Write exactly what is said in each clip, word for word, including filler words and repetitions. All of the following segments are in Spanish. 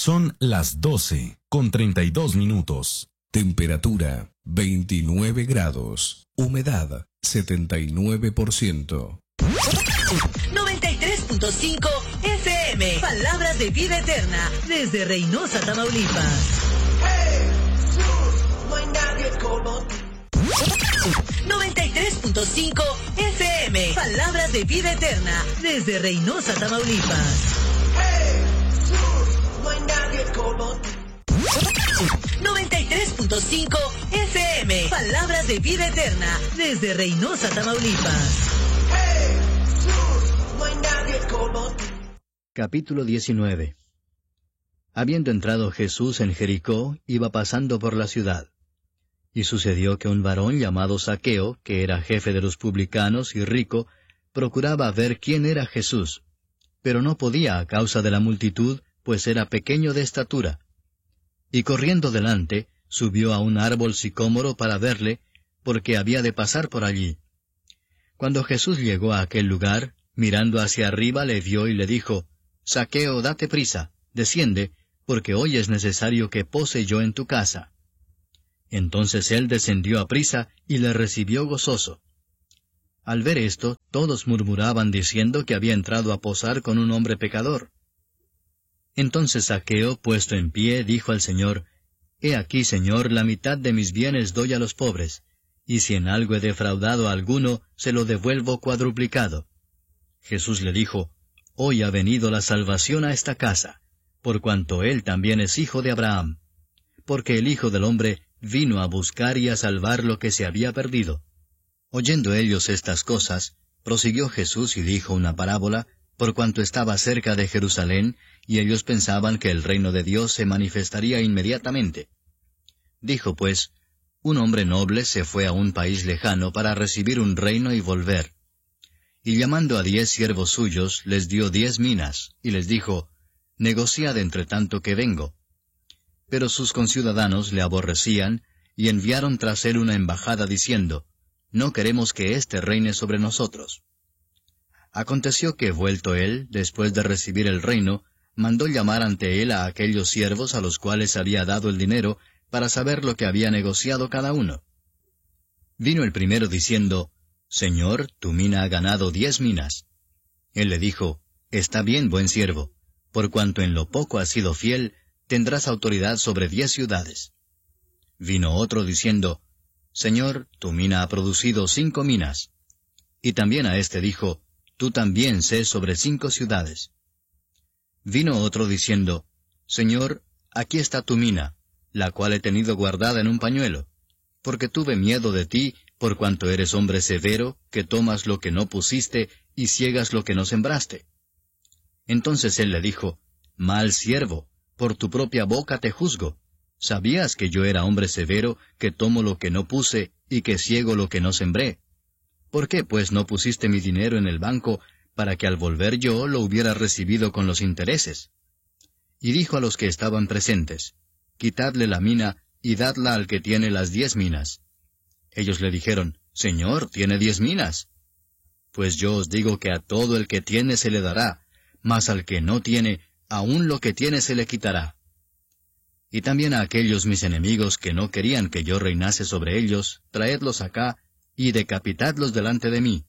Son las doce con treinta y dos minutos. Temperatura veintinueve grados. Humedad setenta y nueve por ciento. noventa y tres punto cinco F M. Palabras de vida eterna. Desde Reynosa, Tamaulipas. noventa y tres punto cinco F M. Palabras de vida eterna. Desde Reynosa, Tamaulipas. noventa y tres punto cinco F M. Palabras de vida eterna. Desde Reynosa, Tamaulipas. Capítulo diecinueve. Habiendo entrado Jesús en Jericó, iba pasando por la ciudad. Y sucedió que un varón llamado Zaqueo, que era jefe de los publicanos y rico, procuraba ver quién era Jesús, pero no podía a causa de la multitud, pues era pequeño de estatura. Y corriendo delante, subió a un árbol sicómoro para verle, porque había de pasar por allí. Cuando Jesús llegó a aquel lugar, mirando hacia arriba le vio y le dijo, Zaqueo, date prisa, desciende, porque hoy es necesario que pose yo en tu casa. Entonces él descendió a prisa y le recibió gozoso. Al ver esto, todos murmuraban diciendo que había entrado a posar con un hombre pecador. Entonces Zaqueo, puesto en pie, dijo al Señor, He aquí, Señor, la mitad de mis bienes doy a los pobres, y si en algo he defraudado a alguno, se lo devuelvo cuadruplicado. Jesús le dijo, Hoy ha venido la salvación a esta casa, por cuanto él también es hijo de Abraham, porque el Hijo del Hombre vino a buscar y a salvar lo que se había perdido. Oyendo ellos estas cosas, prosiguió Jesús y dijo una parábola, por cuanto estaba cerca de Jerusalén, y ellos pensaban que el reino de Dios se manifestaría inmediatamente. Dijo pues, un hombre noble se fue a un país lejano para recibir un reino y volver. Y llamando a diez siervos suyos, les dio diez minas, y les dijo, Negociad entre tanto que vengo. Pero sus conciudadanos le aborrecían, y enviaron tras él una embajada diciendo, No queremos que éste reine sobre nosotros. Aconteció que, vuelto él, después de recibir el reino, mandó llamar ante él a aquellos siervos a los cuales había dado el dinero, para saber lo que había negociado cada uno. Vino el primero diciendo, Señor, tu mina ha ganado diez minas. Él le dijo, Está bien, buen siervo, por cuanto en lo poco has sido fiel, tendrás autoridad sobre diez ciudades. Vino otro diciendo, Señor, tu mina ha producido cinco minas. Y también a éste dijo, Tú también sé sobre cinco ciudades. Vino otro diciendo, Señor, aquí está tu mina, la cual he tenido guardada en un pañuelo, porque tuve miedo de ti, por cuanto eres hombre severo, que tomas lo que no pusiste y ciegas lo que no sembraste. Entonces él le dijo, Mal siervo, por tu propia boca te juzgo. ¿Sabías que yo era hombre severo, que tomo lo que no puse y que ciego lo que no sembré? ¿Por qué pues no pusiste mi dinero en el banco, para que al volver yo lo hubiera recibido con los intereses? Y dijo a los que estaban presentes, Quitadle la mina y dadla al que tiene las diez minas. Ellos le dijeron, Señor, tiene diez minas. Pues yo os digo que a todo el que tiene se le dará, mas al que no tiene, aun lo que tiene se le quitará. Y también a aquellos mis enemigos que no querían que yo reinase sobre ellos, traedlos acá, y decapitadlos delante de mí.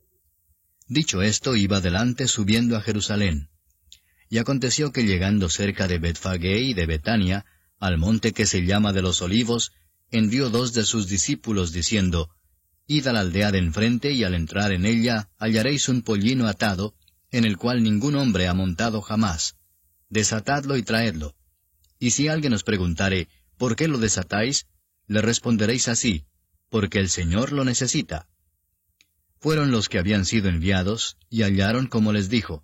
Dicho esto, iba delante subiendo a Jerusalén. Y aconteció que llegando cerca de Betfagé y de Betania, al monte que se llama de los Olivos, envió dos de sus discípulos, diciendo, Id a la aldea de enfrente, y al entrar en ella hallaréis un pollino atado, en el cual ningún hombre ha montado jamás. Desatadlo y traedlo. Y si alguien os preguntare, ¿por qué lo desatáis?, le responderéis así, porque el Señor lo necesita. Fueron los que habían sido enviados, y hallaron como les dijo.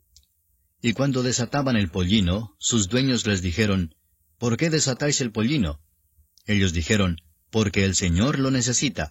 Y cuando desataban el pollino, sus dueños les dijeron, ¿por qué desatáis el pollino? Ellos dijeron, porque el Señor lo necesita.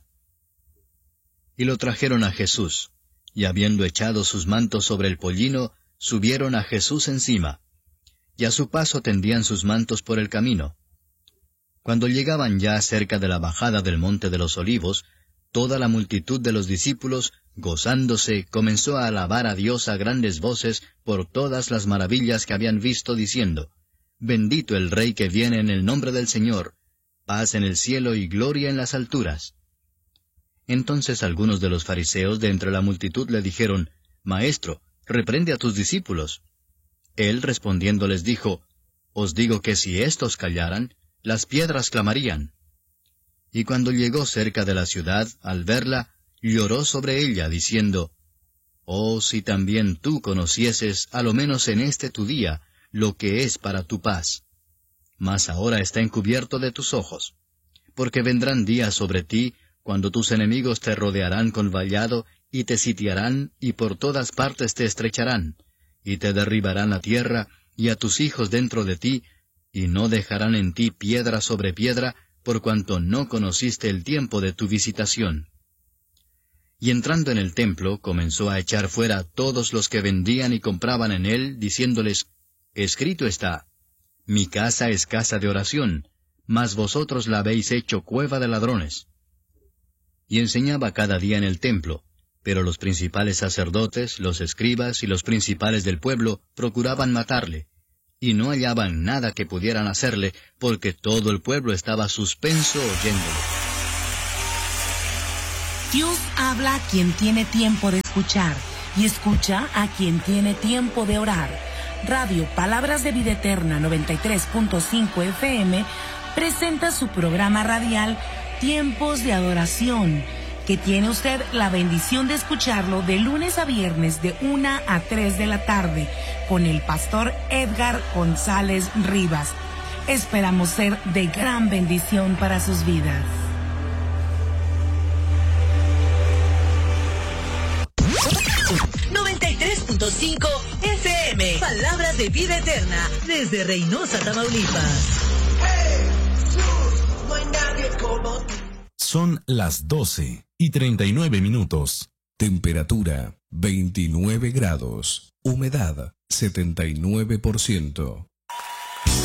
Y lo trajeron a Jesús, y habiendo echado sus mantos sobre el pollino, subieron a Jesús encima, y a su paso tendían sus mantos por el camino. Cuando llegaban ya cerca de la bajada del monte de los Olivos, toda la multitud de los discípulos, gozándose, comenzó a alabar a Dios a grandes voces por todas las maravillas que habían visto, diciendo, Bendito el Rey que viene en el nombre del Señor, paz en el cielo y gloria en las alturas. Entonces algunos de los fariseos de entre la multitud le dijeron, Maestro, reprende a tus discípulos. Él respondiendo les dijo, Os digo que si éstos callaran, las piedras clamarían. Y cuando llegó cerca de la ciudad, al verla, lloró sobre ella, diciendo, Oh, si también tú conocieses, a lo menos en este tu día, lo que es para tu paz. Mas ahora está encubierto de tus ojos. Porque vendrán días sobre ti, cuando tus enemigos te rodearán con vallado, y te sitiarán, y por todas partes te estrecharán, y te derribarán a tierra, y a tus hijos dentro de ti, y no dejarán en ti piedra sobre piedra, por cuanto no conociste el tiempo de tu visitación. Y entrando en el templo, comenzó a echar fuera a todos los que vendían y compraban en él, diciéndoles, Escrito está, Mi casa es casa de oración, mas vosotros la habéis hecho cueva de ladrones. Y enseñaba cada día en el templo, pero los principales sacerdotes, los escribas y los principales del pueblo procuraban matarle, y no hallaban nada que pudieran hacerle, porque todo el pueblo estaba suspenso oyéndole. Dios habla a quien tiene tiempo de escuchar, y escucha a quien tiene tiempo de orar. Radio Palabras de Vida Eterna noventa y tres punto cinco F M presenta su programa radial Tiempos de Adoración, que tiene usted la bendición de escucharlo de lunes a viernes de una a tres de la tarde, con el pastor Edgar González Rivas. Esperamos ser de gran bendición para sus vidas. noventa y tres punto cinco F M. Palabras de Vida Eterna, desde Reynosa, Tamaulipas. Son las doce y treinta y nueve minutos. Temperatura veintinueve grados. Humedad setenta y nueve por ciento.